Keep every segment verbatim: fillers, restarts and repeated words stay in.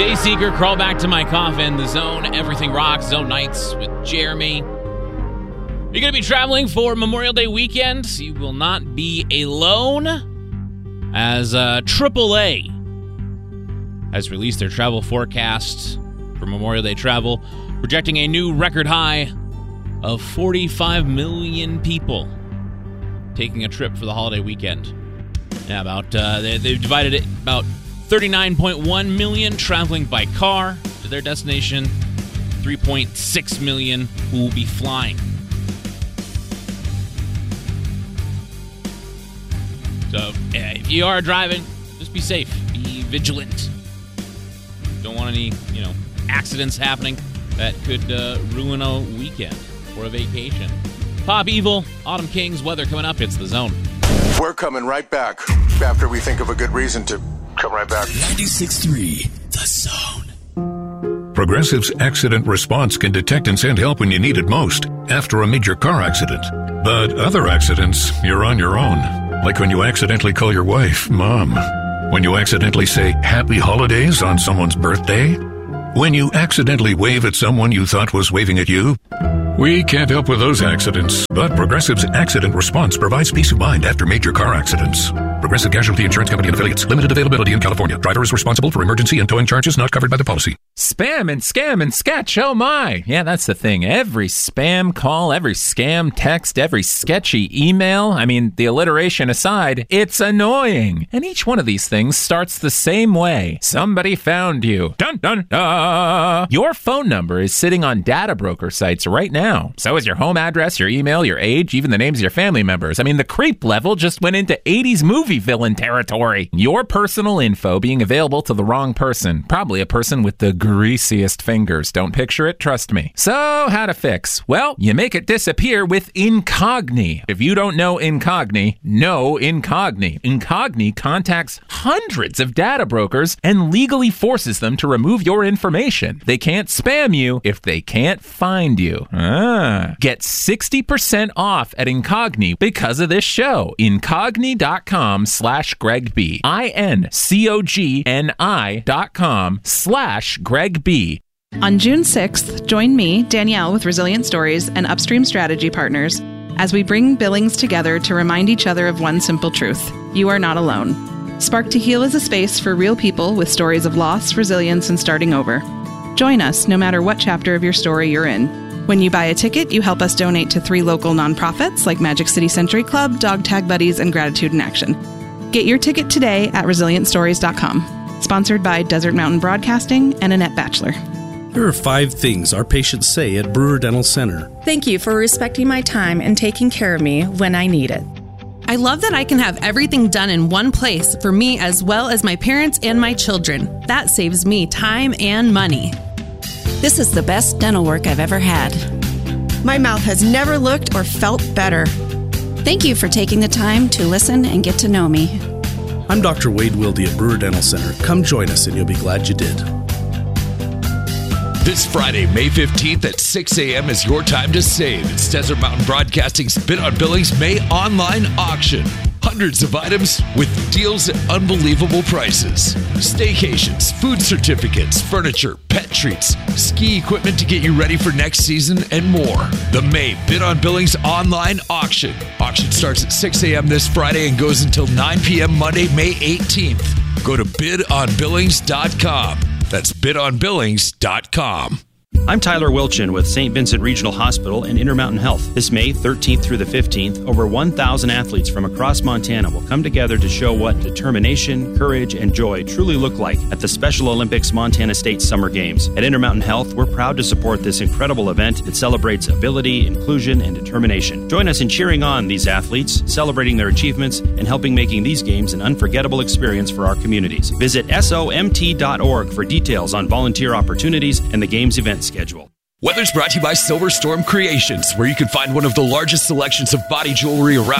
Dayseeker, Crawl Back to My Coffin, The Zone, Everything Rocks, Zone Nights with Jeremy. You're going to be traveling for Memorial Day weekend. You will not be alone, as uh, triple A has released their travel forecast for Memorial Day travel, projecting a new record high of forty-five million people taking a trip for the holiday weekend. Yeah, about uh, they, they've divided it about thirty-nine point one million traveling by car to their destination, three point six million who will be flying. So, yeah, if you are driving, just be safe. Be vigilant. Don't want any, you know, accidents happening that could uh, ruin a weekend or a vacation. Pop Evil, Autumn Kings, weather coming up. It's The Zone. We're coming right back after we think of a good reason to come right back. ninety-six point three, The Zone. Progressive's Accident Response can detect and send help when you need it most after a major car accident. But other accidents, you're on your own. Like when you accidentally call your wife Mom. When you accidentally say Happy Holidays on someone's birthday. When you accidentally wave at someone you thought was waving at you. We can't help with those accidents, but Progressive's Accident Response provides peace of mind after major car accidents. Progressive Casualty Insurance Company and Affiliates. Limited availability in California. Driver is responsible for emergency and towing charges not covered by the policy. Spam and scam and sketch, oh my. Yeah, that's the thing. Every spam call, every scam text, every sketchy email, I mean, the alliteration aside, it's annoying. And each one of these things starts the same way. Somebody found you. Dun dun dun. Your phone number is sitting on data broker sites right now. So is your home address, your email, your age, even the names of your family members. I mean, the creep level just went into eighties movie villain territory. Your personal info being available to the wrong person. Probably a person with the greasiest fingers. Don't picture it, trust me. So, how to fix? Well, you make it disappear with Incogni. If you don't know Incogni, know Incogni. Incogni contacts hundreds of data brokers and legally forces them to remove your information. They can't spam you if they can't find you. Ah. Get sixty percent off at Incogni because of this show. Incogni.com slash Greg B. I-N-C-O-G-N-I dot com slash Greg B. On June sixth, join me, Danielle, with Resilient Stories and Upstream Strategy Partners as we bring Billings together to remind each other of one simple truth. You are not alone. Spark to Heal is a space for real people with stories of loss, resilience, and starting over. Join us no matter what chapter of your story you're in. When you buy a ticket, you help us donate to three local nonprofits like Magic City Century Club, Dog Tag Buddies, and Gratitude in Action. Get your ticket today at resilient stories dot com. Sponsored by Desert Mountain Broadcasting and Annette Batchelor. Here are five things our patients say at Brewer Dental Center. Thank you for respecting my time and taking care of me when I need it. I love that I can have everything done in one place for me as well as my parents and my children. That saves me time and money. This is the best dental work I've ever had. My mouth has never looked or felt better. Thank you for taking the time to listen and get to know me. I'm Doctor Wade Wilde at Brewer Dental Center. Come join us and you'll be glad you did. This Friday, May fifteenth at six a.m. is your time to save. It's Desert Mountain Broadcasting's Bid on Billings May online auction. Hundreds of items with deals at unbelievable prices. Staycations, food certificates, furniture, pet treats, ski equipment to get you ready for next season, and more. The May Bid on Billings online auction. Auction starts at six a.m. this Friday and goes until nine p.m. Monday, May eighteenth. Go to bid on billings dot com. That's bid on billings dot com. I'm Tyler Wilchin with Saint Vincent Regional Hospital and Intermountain Health. This May thirteenth through the fifteenth, over one thousand athletes from across Montana will come together to show what determination, courage, and joy truly look like at the Special Olympics Montana State Summer Games. At Intermountain Health, we're proud to support this incredible event that celebrates ability, inclusion, and determination. Join us in cheering on these athletes, celebrating their achievements, and helping making these games an unforgettable experience for our communities. Visit S O M T dot org for details on volunteer opportunities and the games event schedule. Weather's brought to you by Silver Storm Creations, where you can find one of the largest selections of body jewelry around.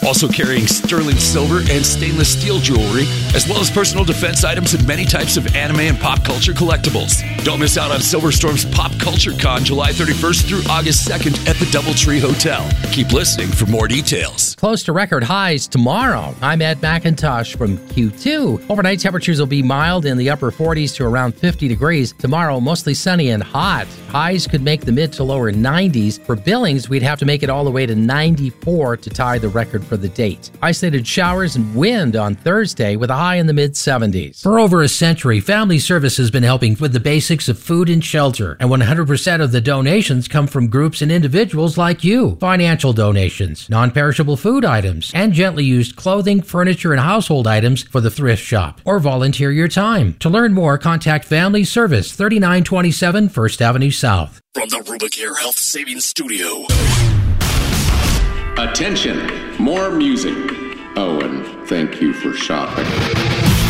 Also carrying sterling silver and stainless steel jewelry, as well as personal defense items and many types of anime and pop culture collectibles. Don't miss out on Silverstorm's Pop Culture Con July thirty-first through August second at the Doubletree Hotel. Keep listening for more details. Close to record highs tomorrow. I'm Ed McIntosh from Q two. Overnight temperatures will be mild in the upper forties to around fifty degrees. Tomorrow, mostly sunny and hot. Highs could make the mid to lower nineties. For Billings, we'd have to make it all the way to ninety-four to tie the record for the date. Isolated showers and wind on Thursday with a high in the mid seventies. For over a century, Family Service has been helping with the basics of food and shelter, and one hundred percent of the donations come from groups and individuals like you. Financial donations, non-perishable food items, and gently used clothing, furniture, and household items for the thrift shop. Or volunteer your time. To learn more, contact Family Service, thirty-nine twenty-seven First Avenue South. From the Rubicare Health Savings Studio. Attention, more music. Oh, and thank you for shopping.